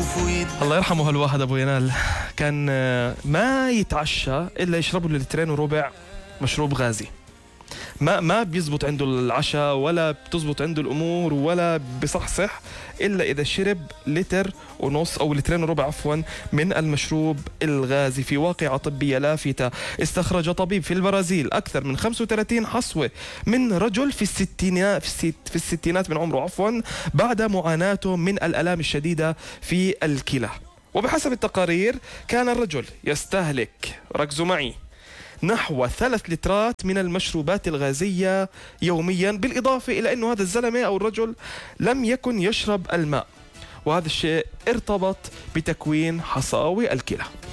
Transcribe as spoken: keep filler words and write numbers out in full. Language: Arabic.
الله يرحمه هالواحد ابو ينال، كان ما يتعشى الا يشرب له لترين وربع مشروب غازي. ما ما بيزبط عنده العشاء ولا بتزبط عنده الامور ولا بصحصح الا اذا شرب لتر ونص او لترين وربع عفوا من المشروب الغازي. في واقعة طبية لافتة، استخرج طبيب في البرازيل اكثر من خمسة وثلاثين حصوة من رجل في الستينات في الستينات من عمره عفوا بعد معاناته من الالام الشديدة في الكلى. وبحسب التقارير كان الرجل يستهلك، ركزوا معي، نحو ثلاث لترات من المشروبات الغازية يوميا، بالإضافة إلى أنه هذا الزلمة أو الرجل لم يكن يشرب الماء، وهذا الشيء ارتبط بتكوين حصاوي الكلى.